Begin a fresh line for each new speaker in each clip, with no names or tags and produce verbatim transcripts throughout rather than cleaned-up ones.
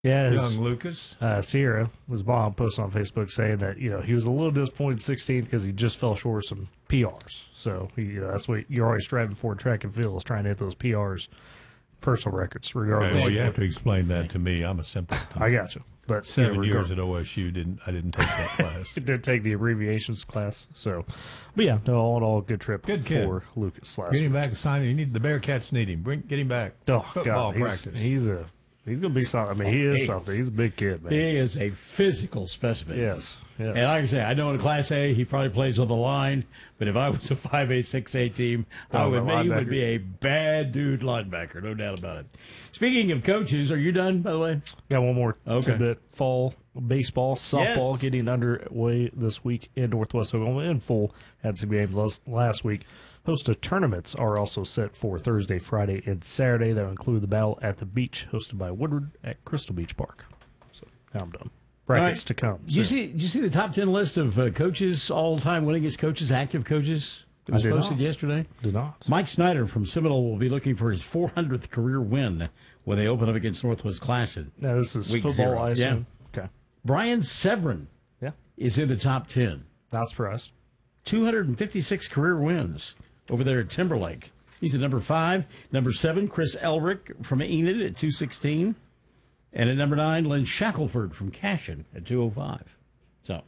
Yeah, his,
young Lucas.
Uh, Sierra, his mom, posted on Facebook saying that, you know, he was a little disappointed sixteenth because he just fell short of some P Rs. So he, you know, that's what you're always striving for in track and field, is trying to hit those P Rs, personal records, regardless.
Okay, well, you have to explain that to me. I'm a simpleton.
I got you. But
Seven
yeah,
years at O S U, didn't I didn't take that class.
Did take the abbreviations class. So, but yeah, no, all in all, good trip
Good kid.
for Lucas last
Get him
week.
back, sign him. You need the Bearcats need him. Bring, get him back.
Oh,
Football
God, he's,
practice.
He's a he's gonna be something. I mean, he is
He's-
something. He's a big kid, man.
He is a physical specimen.
Yes, yes.
And like I say, I know in Class A he probably plays on the line, but if I was a five A, six A team, I
Oh,
would
the
be, he would
linebacker.
be a bad dude linebacker, no doubt about it. Speaking of coaches, are you done, by the way?
Got one more
Okay.
tidbit. Fall baseball, softball
Yes.
getting underway this week in Northwest Oklahoma in full. Had some games last- last week. Host of tournaments are also set for Thursday, Friday, and Saturday. That will include the Battle at the Beach, hosted by Woodward at Crystal Beach Park. So now I'm done. Brackets
All right.
to come.
Did you
soon.
see? Did you see the top ten list of uh, coaches, all-time winningest coaches, active coaches? It was
I did
posted
not.
yesterday.
Do not.
Mike Snyder from Seminole will be looking for his four hundredth career win when they open up against Northwest Classic.
Now, this is
Week
football,
zero.
I assume. Okay.
Brian Severin
Yeah.
is in the top ten.
Not surprised.
two hundred fifty-six career wins over there at Timberlake. He's at number five. Number seven, Chris Elric from Enid at two sixteen. And at number nine, Lynn Shackelford from Cashin at two oh five. So,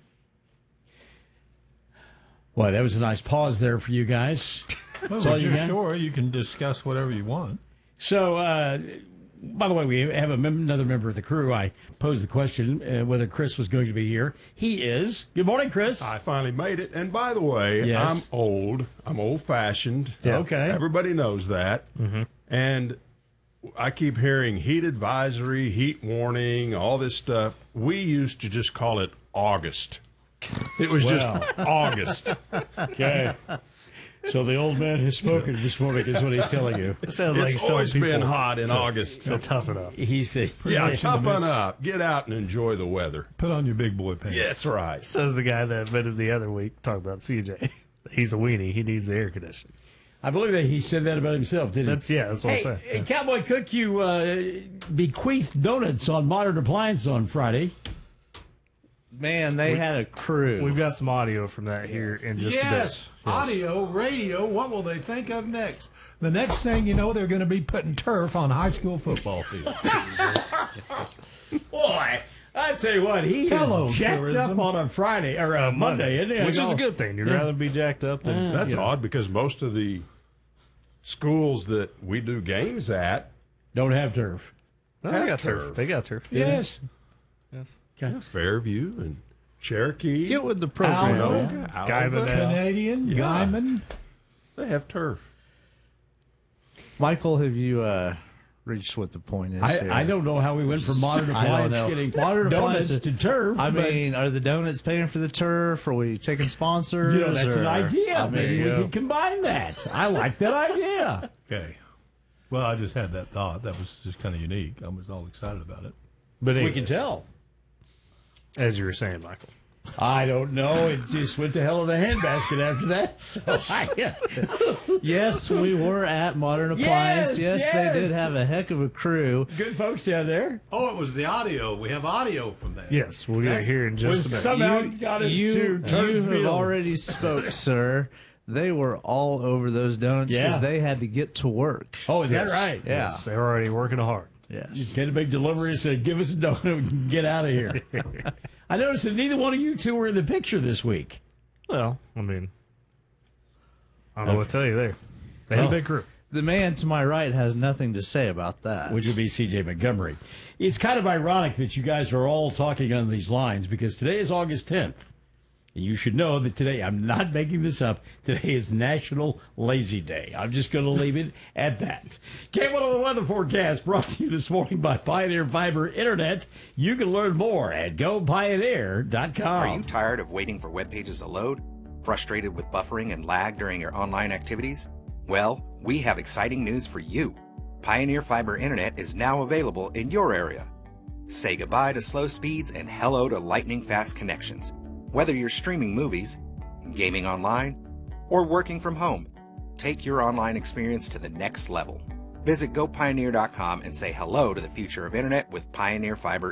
boy, that was a nice pause there for you guys.
Well,
That's all
it's
you
your
got?
story. You can discuss whatever you want.
So, uh, by the way, we have a mem- another member of the crew. I posed the question uh, whether Chris was going to be here. He is. Good morning, Chris.
I finally made it. And by the way,
Yes.
I'm old. I'm old-fashioned.
Yeah. Okay.
Everybody knows that.
Mm-hmm.
And I keep hearing heat advisory, heat warning, all this stuff. We used to just call it August. It was just August.
Okay. So the old man has spoken this morning is what he's telling you.
It sounds like
It's
he's telling
always
people
been hot in
to-
August.
to toughen up.
He said,
Yeah, toughen up. Get out and enjoy the weather.
Put on your big boy pants.
Yeah, that's right.
Says the guy that admitted the other week, talking about C J. He's a weenie. He needs the air conditioning.
I believe that he said that about himself, didn't he?
That's yeah. That's what
Hey,
I'm
hey,
saying.
Cowboy Cook, you uh, bequeathed donuts on Modern Appliance on Friday.
Man, they had a crew.
We've got some audio from that here in just
Yes.
a bit. Yes.
Audio, radio, what will they think of next? The next thing you know, they're going to be putting turf on high school football fields.
Boy, I tell you what, he
Hello,
is jacked
tourism.
up on a Friday or a Monday, isn't he?
Which
I
is a
go,
good thing. You'd
Yeah.
rather be jacked up than
That's
you know.
odd because most of the schools that we do games at
Don't have turf.
No, they
have
got turf.
turf.
They got turf.
Yes.
Yes.
Fairview and Cherokee.
Get with the program.
Alva.
man.
Alva,
Guyman.
Canadian,
Yeah.
Guyman.
They have turf.
Michael, have you uh, reached what the point is here?
I, I don't know how we went from Modern
I don't
Appliance
know.
getting
Modern
donuts
Appliance-
to turf.
I
but,
mean, are the donuts paying for the turf? Are we taking sponsors?
you know, that's an
or-
idea.
I mean,
Maybe we
yeah.
can combine that. I like that idea.
Okay. Well, I just had that thought. That was just kind of unique. I was all excited about it.
But
We
anyways,
can tell.
as you were saying, Michael.
I don't know. It just went to hell in the handbasket after that. So I,
yes, we were at Modern Appliance.
Yes,
Yes, they did
yes.
have a heck of a crew.
good folks down there.
Oh, it was the audio. We have audio from that.
Yes, we'll get it
That's-
here in just a
Was
minute.
somehow
You-
got us
you,
to turf
you have
field.
already spoke, sir. They were all over those donuts because
Yeah.
they had to get to work.
Oh, is
Yes.
that right?
Yeah.
Yes, they're already working hard.
Yes.
Get a big delivery and said, give us a donut and we can get out of here. I noticed that neither one of you two were in the picture this week.
Well, I mean, I don't know what to tell you there. They had
Oh.
a big crew.
The man to my right has nothing to say about that.
Which would be C J Montgomery. It's kind of ironic that you guys are all talking on these lines because today is August tenth. And you should know that today, I'm not making this up, today is National Lazy Day. I'm just going to leave it at that. K one oh weather forecast brought to you this morning by Pioneer Fiber Internet. You can learn more at go pioneer dot com.
Are you tired of waiting for web pages to load? Frustrated with buffering and lag during your online activities? Well, we have exciting news for you. Pioneer Fiber Internet is now available in your area. Say goodbye to slow speeds and hello to lightning-fast connections. Whether you're streaming movies, gaming online, or working from home, take your online experience to the next level. Visit go pioneer dot com and say hello to the future of internet with Pioneer Fiber